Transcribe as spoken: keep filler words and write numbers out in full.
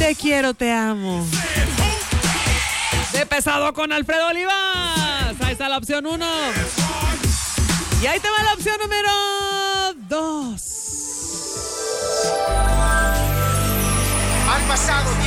Te quiero, te amo. De pesado con Alfredo Olivas. Ahí está la opción uno. Y ahí te va la opción número dos.